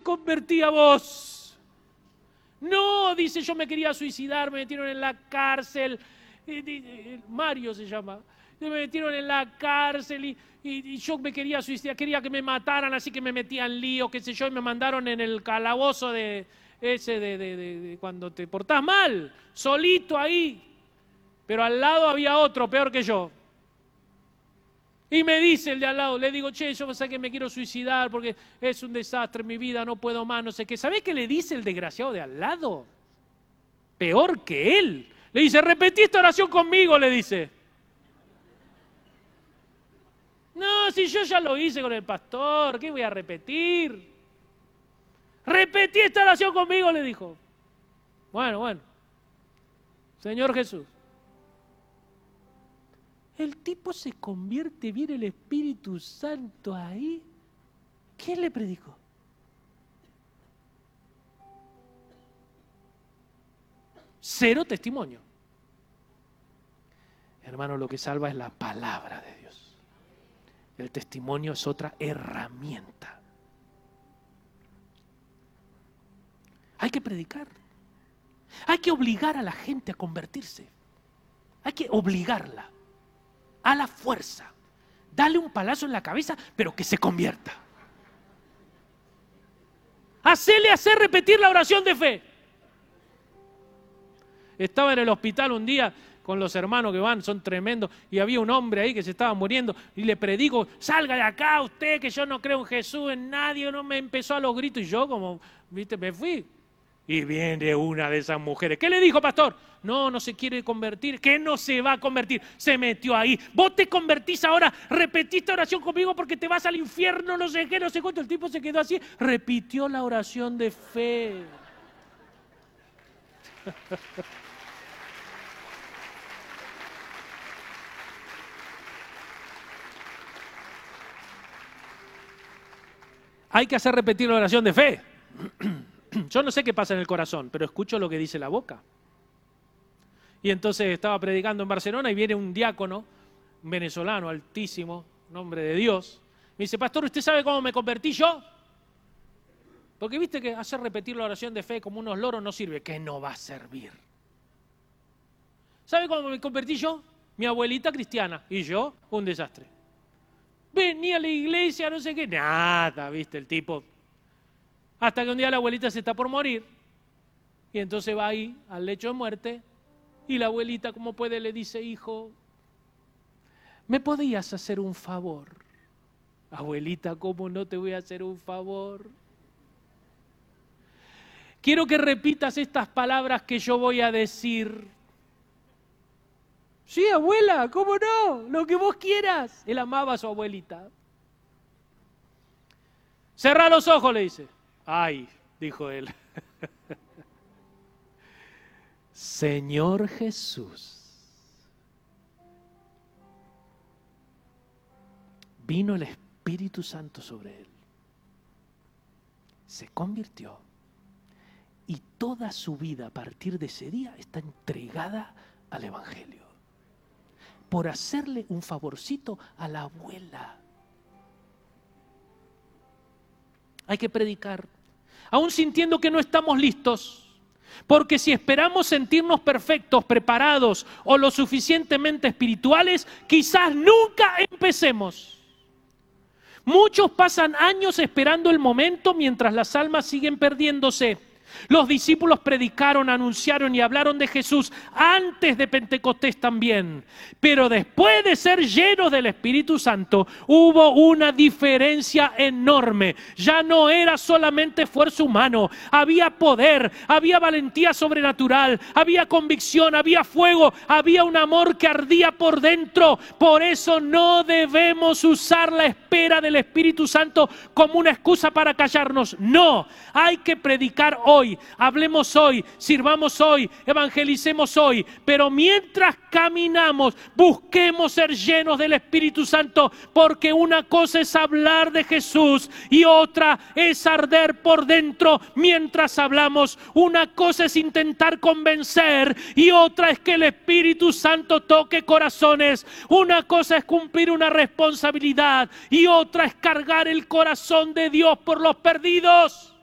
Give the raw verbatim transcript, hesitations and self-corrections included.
convertí a vos. No, dice, yo me quería suicidar, me metieron en la cárcel. Mario se llama. Me metieron en la cárcel y, y, y yo me quería suicidar, quería que me mataran, así que me metí en lío, qué sé yo, y me mandaron en el calabozo de ese de, de, de, de cuando te portás mal, solito ahí. Pero al lado había otro, peor que yo. Y me dice el de al lado, le digo, che, yo sé que me quiero suicidar porque es un desastre en mi vida, no puedo más, no sé qué. ¿Sabés qué le dice el desgraciado de al lado? Peor que él. Le dice, repetí esta oración conmigo, le dice. No, si yo ya lo hice con el pastor, ¿qué voy a repetir? Repetí esta oración conmigo, le dijo. Bueno, bueno. Señor Jesús. El tipo se convierte, viene el Espíritu Santo ahí. ¿Quién le predicó? Cero testimonio. Hermano, lo que salva es la palabra de Dios. El testimonio es otra herramienta. Hay que predicar. Hay que obligar a la gente a convertirse. Hay que obligarla. A la fuerza. Dale un palazo en la cabeza, pero que se convierta. Hacele hacer repetir la oración de fe. Estaba en el hospital un día con los hermanos que van, son tremendos, y había un hombre ahí que se estaba muriendo, y le predico, salga de acá usted, que yo no creo en Jesús, en nadie, no me empezó a los gritos, y yo como, viste, me fui. Y viene una de esas mujeres. ¿Qué le dijo, pastor? No, no se quiere convertir. ¿Qué no se va a convertir? Se metió ahí. Vos te convertís ahora, repetí esta oración conmigo porque te vas al infierno, no sé qué, no sé cuánto. El tipo se quedó así, repitió la oración de fe. Hay que hacer repetir la oración de fe. Yo no sé qué pasa en el corazón, pero escucho lo que dice la boca. Y entonces estaba predicando en Barcelona y viene un diácono, un venezolano altísimo, nombre de Dios. Me dice, pastor, ¿usted sabe cómo me convertí yo? Porque viste que hacer repetir la oración de fe como unos loros no sirve. ¿Qué no va a servir? ¿Sabe cómo me convertí yo? Mi abuelita cristiana y yo, un desastre. Venía a la iglesia, no sé qué, nada, viste, el tipo. Hasta que un día la abuelita se está por morir y entonces va ahí al lecho de muerte y la abuelita, como puede, le dice, hijo, ¿me podías hacer un favor? Abuelita, ¿cómo no te voy a hacer un favor? Quiero que repitas estas palabras que yo voy a decir. Sí, abuela, ¿cómo no? Lo que vos quieras. Él amaba a su abuelita. Cerrá los ojos, le dice. Ay, dijo él. Señor Jesús, vino el Espíritu Santo sobre él. Se convirtió y toda su vida a partir de ese día está entregada al Evangelio. Por hacerle un favorcito a la abuela. Hay que predicar, aún sintiendo que no estamos listos, porque si esperamos sentirnos perfectos, preparados o lo suficientemente espirituales, quizás nunca empecemos. Muchos pasan años esperando el momento mientras las almas siguen perdiéndose. Los discípulos predicaron, anunciaron y hablaron de Jesús antes de Pentecostés también. Pero después de ser llenos del Espíritu Santo, hubo una diferencia enorme. Ya no era solamente esfuerzo humano, había poder, había valentía sobrenatural, había convicción, había fuego, había un amor que ardía por dentro. Por eso no debemos usar la espera del Espíritu Santo como una excusa para callarnos. No, hay que predicar hoy. Hablemos hoy, sirvamos hoy, evangelicemos hoy, pero mientras caminamos, busquemos ser llenos del Espíritu Santo, porque una cosa es hablar de Jesús y otra es arder por dentro mientras hablamos. Una cosa es intentar convencer y otra es que el Espíritu Santo toque corazones. Una cosa es cumplir una responsabilidad y otra es cargar el corazón de Dios por los perdidos.